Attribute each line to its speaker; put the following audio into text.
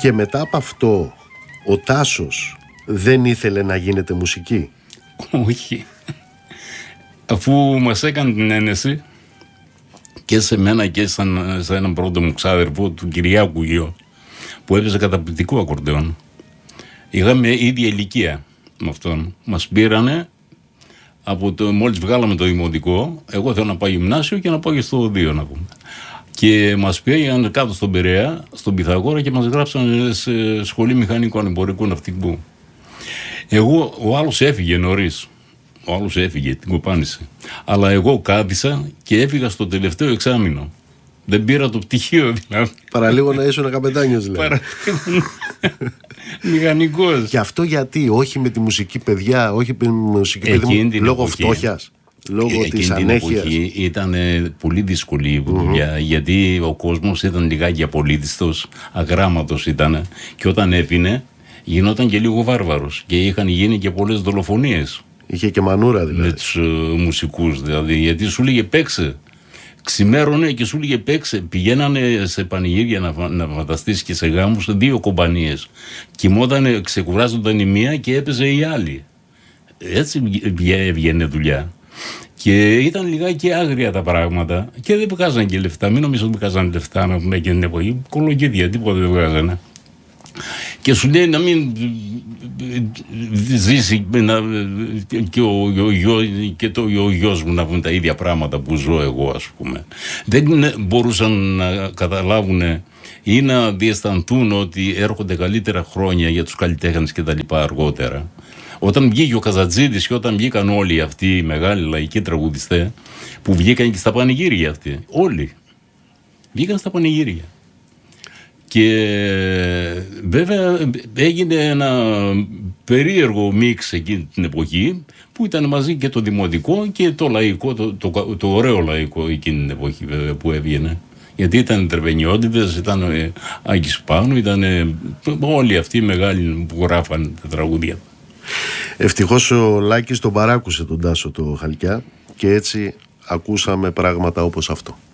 Speaker 1: Και μετά από αυτό ο Τάσος δεν ήθελε να γίνεται μουσική?
Speaker 2: Όχι. Αφού μας έκανε την ένεση και σε μένα και σε έναν πρώτο μου ξάδερφο, του Κυριάκου γιο, που έπαιζε καταπληκτικό ακορντεόν, είχαμε ίδια ηλικία με αυτόν. Μας πήρανε μόλις βγάλαμε το δημοτικό, εγώ θέλω να πάω γυμνάσιο και να πάω και στο 2 να πούμε. Και μας πήγαν κάτω στον Πειραιά, στον Πυθαγόρα, και μας γράψαν σε σχολή μηχανικών εμπορικού ναυτικού. Ο άλλος έφυγε νωρίς. Ο άλλος έφυγε, την κοπάνισε. Αλλά εγώ κάθισα και έφυγα στο τελευταίο εξάμηνο. Δεν πήρα το πτυχίο δηλαδή.
Speaker 1: Παραλίγο να ήσουν καπετάνιος δηλαδή.
Speaker 2: Μηχανικός.
Speaker 1: Και αυτό γιατί? Όχι με τη μουσική παιδιά, όχι με τη μουσική παιδιά, λόγω φτώχειας, λόγω της ανέχειας?
Speaker 2: Ήταν πολύ δύσκολη η δουλειά, γιατί ο κόσμος ήταν λιγάκι απολύτιστος, αγράμματος ήταν, και όταν έπινε γινόταν και λίγο βάρβαρος και είχαν γίνει και πολλές δολοφονίες.
Speaker 1: Είχε και μανούρα δηλαδή.
Speaker 2: Με τους μουσικούς δηλαδή, γιατί σου λέγε παίξε. Ξημέρωνε και σου λέγε παίξε. Πηγαίνανε σε πανηγύρια να φανταστείς και σε γάμους 2 κομπανίες. Κοιμότανε, ξεκουράζονταν η μία και έπαιζε η άλλη. Έτσι έβγαινε δουλειά. Και ήταν λιγάκι άγρια τα πράγματα και δεν βγάζανε και λεφτά. Μην νομίζω ότι βγάζανε λεφτά με εκείνη την εποχή. Κολοκύδια, τίποτα δεν βγάζανε. Και σου λέει να μην ζήσει και ο γιος μου να πούμε τα ίδια πράγματα που ζω εγώ, ας πούμε. Δεν μπορούσαν να καταλάβουν ή να διαισθανθούν ότι έρχονται καλύτερα χρόνια για τους καλλιτέχνες και τα λοιπά αργότερα. Όταν βγήκε ο Καζατζίδης και όταν βγήκαν όλοι αυτοί οι μεγάλοι λαϊκοί τραγουδιστές, που βγήκαν και στα πανηγύρια αυτοί, όλοι βγήκαν στα πανηγύρια. Και βέβαια έγινε ένα περίεργο μίξ εκείνη την εποχή, που ήταν μαζί και το δημοτικό και το λαϊκό, το ωραίο λαϊκό εκείνη την εποχή βέβαια που έβγαινε. Γιατί ήταν Τρεβενιώτηδες, ήταν Άκης Πάνου, ήταν όλοι αυτοί οι μεγάλοι που γράφανε τα τραγούδια.
Speaker 1: Ευτυχώς ο Λάκης τον παράκουσε τον Τάσο το Χαλκιά και έτσι ακούσαμε πράγματα όπως αυτό.